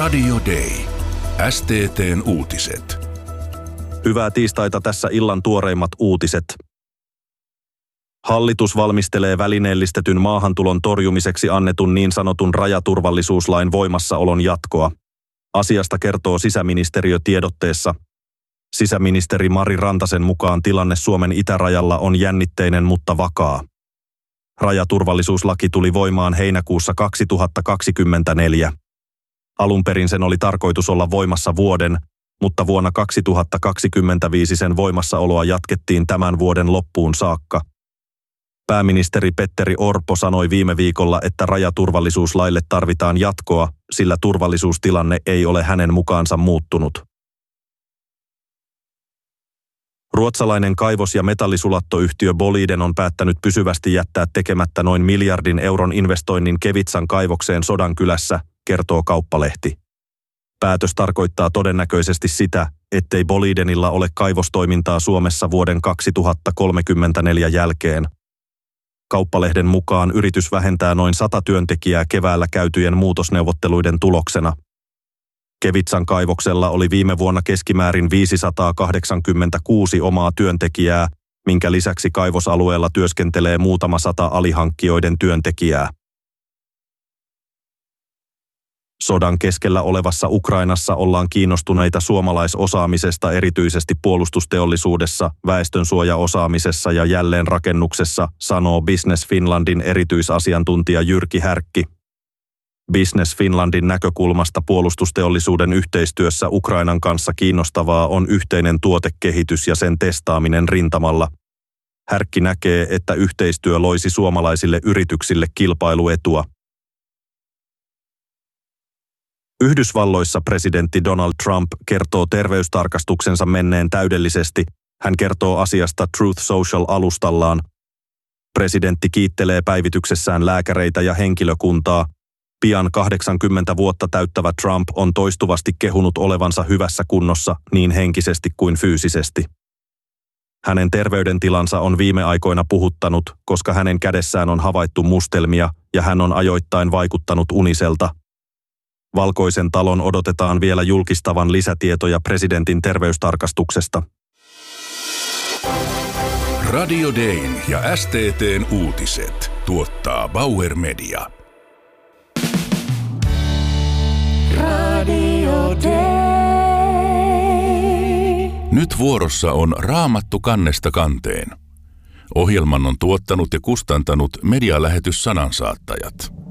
Radio Day. STT:n uutiset. Hyvää tiistaita, tässä illan tuoreimmat uutiset. Hallitus valmistelee välineellistetyn maahantulon torjumiseksi annetun niin sanotun rajaturvallisuuslain voimassaolon jatkoa. Asiasta kertoo sisäministeriö tiedotteessa. Sisäministeri Mari Rantasen mukaan tilanne Suomen itärajalla on jännitteinen, mutta vakaa. Rajaturvallisuuslaki tuli voimaan heinäkuussa 2024. Alun perin sen oli tarkoitus olla voimassa vuoden, mutta vuonna 2025 sen voimassaoloa jatkettiin tämän vuoden loppuun saakka. Pääministeri Petteri Orpo sanoi viime viikolla, että rajaturvallisuuslaille tarvitaan jatkoa, sillä turvallisuustilanne ei ole hänen mukaansa muuttunut. Ruotsalainen kaivos- ja metallisulattoyhtiö Boliden on päättänyt pysyvästi jättää tekemättä noin miljardin euron investoinnin Kevitsan kaivokseen Sodankylässä, kertoo Kauppalehti. Päätös tarkoittaa todennäköisesti sitä, ettei Bolidenilla ole kaivostoimintaa Suomessa vuoden 2034 jälkeen. Kauppalehden mukaan yritys vähentää noin 100 työntekijää keväällä käytyjen muutosneuvotteluiden tuloksena. Kevitsan kaivoksella oli viime vuonna keskimäärin 586 omaa työntekijää, minkä lisäksi kaivosalueella työskentelee muutama sata alihankkijoiden työntekijää. Sodan keskellä olevassa Ukrainassa ollaan kiinnostuneita suomalaisosaamisesta erityisesti puolustusteollisuudessa, väestönsuojaosaamisessa ja jälleenrakennuksessa, sanoo Business Finlandin erityisasiantuntija Jyrki Härkki. Business Finlandin näkökulmasta puolustusteollisuuden yhteistyössä Ukrainan kanssa kiinnostavaa on yhteinen tuotekehitys ja sen testaaminen rintamalla. Härkki näkee, että yhteistyö loisi suomalaisille yrityksille kilpailuetua. Yhdysvalloissa presidentti Donald Trump kertoo terveystarkastuksensa menneen täydellisesti. Hän kertoo asiasta Truth Social-alustallaan. Presidentti kiittelee päivityksessään lääkäreitä ja henkilökuntaa. Pian 80 vuotta täyttävä Trump on toistuvasti kehunut olevansa hyvässä kunnossa niin henkisesti kuin fyysisesti. Hänen terveydentilansa on viime aikoina puhuttanut, koska hänen kädessään on havaittu mustelmia ja hän on ajoittain vaikuttanut uniselta. Valkoisen talon odotetaan vielä julkistavan lisätietoja presidentin terveystarkastuksesta. Radio Dayn ja STT:n uutiset tuottaa Bauer Media. Radio Day. Nyt vuorossa on Raamattu kannesta kanteen. Ohjelman on tuottanut ja kustantanut medialähetys Sanansaattajat.